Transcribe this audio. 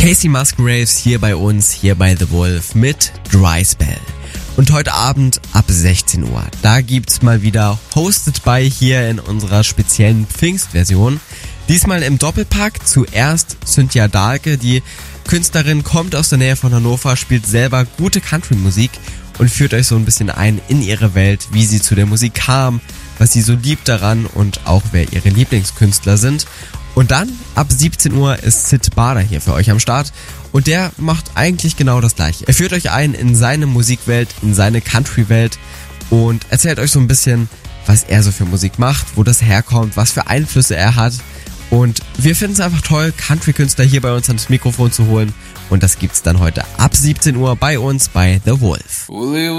Casey Musgraves hier bei uns, hier bei The Wolf mit Dry Spell. Und heute Abend ab 16 Uhr, da gibt's mal wieder Hosted by hier in unserer speziellen Pfingstversion. Diesmal im Doppelpack. Zuerst Cynthia Dahlke, die Künstlerin, kommt aus der Nähe von Hannover, spielt selber gute Country-Musik und führt euch so ein bisschen ein in ihre Welt, wie sie zu der Musik kam, was sie so liebt daran und auch wer ihre Lieblingskünstler sind. Und dann ab 17 Uhr ist Sid Bader hier für euch am Start und der macht eigentlich genau das gleiche. Er führt euch ein in seine Musikwelt, in seine Country-Welt und erzählt euch so ein bisschen, was er so für Musik macht, wo das herkommt, was für Einflüsse er hat. Und wir finden es einfach toll, Country-Künstler hier bei uns ans Mikrofon zu holen. Und das gibt's dann heute ab 17 Uhr bei uns bei The Wolf.